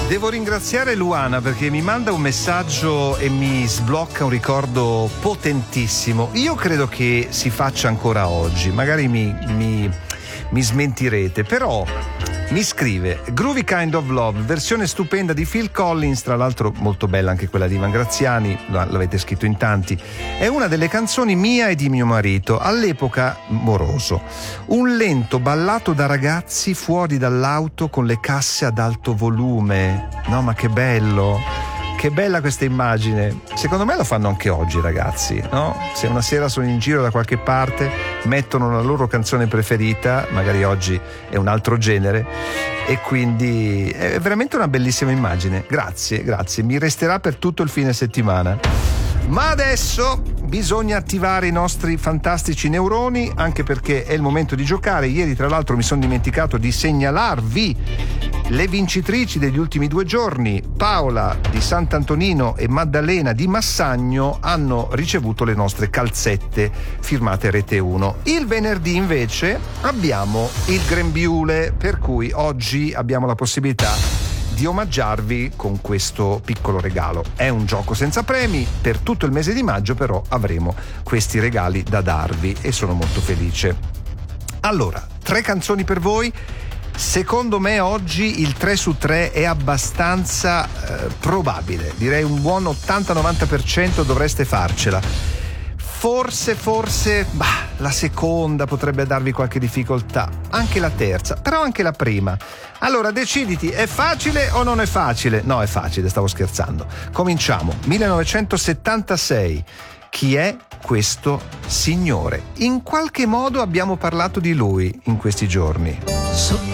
Devo ringraziare Luana perché mi manda un messaggio e mi sblocca un ricordo potentissimo. Io credo che si faccia ancora oggi, magari mi smentirete, però mi scrive: Groovy Kind of Love, versione stupenda di Phil Collins, tra l'altro molto bella anche quella di Ivan Graziani, l'avete scritto in tanti, è una delle canzoni mia e di mio marito, all'epoca moroso. Un lento ballato da ragazzi fuori dall'auto con le casse ad alto volume. No, ma che bello! Che bella questa immagine. Secondo me lo fanno anche oggi, ragazzi, no? Se una sera sono in giro da qualche parte, mettono la loro canzone preferita, magari oggi è un altro genere, e quindi è veramente una bellissima immagine. Grazie, mi resterà per tutto il fine settimana. Ma adesso bisogna attivare i nostri fantastici neuroni, anche perché è il momento di giocare. Ieri, tra l'altro, mi sono dimenticato di segnalarvi le vincitrici degli ultimi 2 giorni. Paola di Sant'Antonino e Maddalena di Massagno hanno ricevuto le nostre calzette firmate Rete 1. Il venerdì invece abbiamo il grembiule, per cui oggi abbiamo la possibilità di omaggiarvi con questo piccolo regalo. È un gioco senza premi, per tutto il mese di maggio però avremo questi regali da darvi e sono molto felice. Allora, 3 canzoni per voi. Secondo me oggi il 3 su 3 è abbastanza probabile, direi un buon 80-90% dovreste farcela. Forse la seconda potrebbe darvi qualche difficoltà, anche la terza, però anche la prima. Allora deciditi, è facile o non è facile? No, è facile, stavo scherzando. Cominciamo. 1976. Chi è questo signore? In qualche modo abbiamo parlato di lui in questi giorni.